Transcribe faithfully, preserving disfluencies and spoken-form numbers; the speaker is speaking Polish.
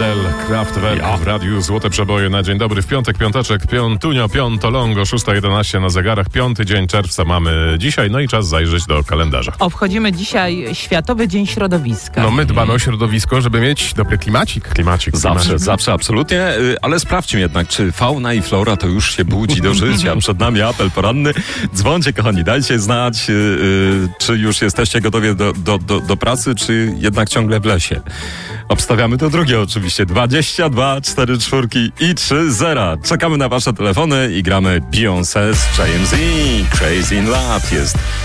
Adele, Kraftwerk Ja. w radiu Złote Przeboje na dzień dobry w piątek, piąteczek, piątunio, piątolongo, szósta jedenaście na zegarach, piąty dzień czerwca mamy dzisiaj, no i czas zajrzeć do kalendarza. Obchodzimy dzisiaj Światowy Dzień Środowiska. No my dbamy o środowisko, żeby mieć dobry klimacik. Klimacik. Zawsze, klimacik. zawsze, absolutnie, y, ale sprawdźmy jednak, czy fauna i flora to już się budzi do życia. Przed nami apel poranny. Dzwońcie, kochani, dajcie znać, y, y, czy już jesteście gotowi do, do, do, do pracy, czy jednak ciągle w lesie. Obstawiamy to drugie oczywiście. dwadzieścia dwa, cztery czwórki i trzy zera. Czekamy na wasze telefony i gramy Beyoncé z J M Z. Crazy in Love jest